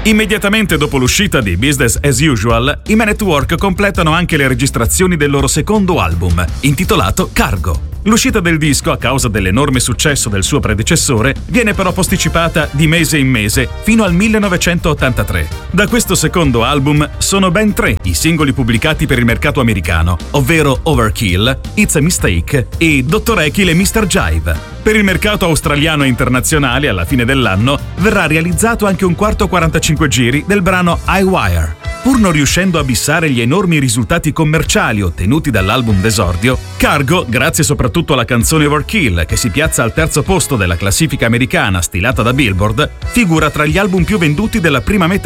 Immediatamente dopo l'uscita di Business as Usual, i Men at Work completano anche le registrazioni del loro secondo album, intitolato Cargo. L'uscita del disco, a causa dell'enorme successo del suo predecessore, viene però posticipata di mese in mese fino al 1983. Da questo secondo album sono ben 3 i singoli pubblicati per il mercato americano, ovvero Overkill, It's a Mistake e Dr. Jekyll e Mr. Jive. Per il mercato australiano e internazionale, alla fine dell'anno, verrà realizzato anche un quarto 45 giri del brano I Wire. Pur non riuscendo a bissare gli enormi risultati commerciali ottenuti dall'album d'esordio, Cargo, grazie soprattutto alla canzone Overkill, che si piazza al terzo posto della classifica americana stilata da Billboard, figura tra gli album più venduti della prima metà